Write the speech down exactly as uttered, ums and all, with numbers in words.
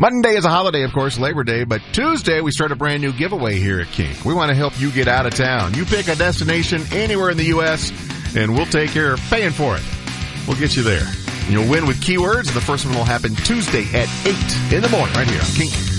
Monday is a holiday, of course, Labor Day, but Tuesday we start a brand new giveaway here at Kink. We want to help you get out of town. You pick a destination anywhere in the U S, and we'll take care of paying for it. We'll get you there. You'll win with keywords. The first one will happen Tuesday at eight in the morning right here on Kink.